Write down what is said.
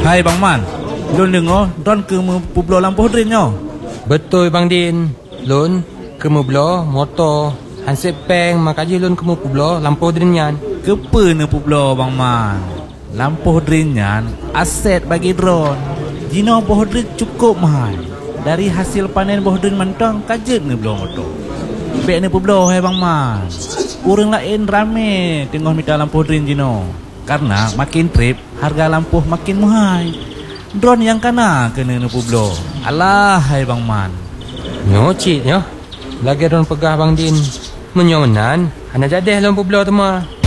Hai Bang Man, Lun dengar Don ke Pueblo lampu Hudrin nyo. Betul Bang Din. Lun ke Pueblo motor hansip peng makaji lun ke Pueblo lampu Hudrin yan. Kepa ne Pueblo Bang Man. Lampu Hudrin yan aset bagi drone. Jino Bohdrin cukup mahal. Dari hasil panen Bohdrin mentang kajet ne belah motor. Bek ne Pueblo hai Bang Man. Orang lain rame tengok minta lampu Hudrin Jino. Karena makin trip, harga lampu makin mahal. Drone yang kena kena ne Pueblo. Alah hai Bang Man. Nyocit nyo. Lagi drone pegah Bang Din. Menyonan, ana jadi dalam Pueblo tu mah.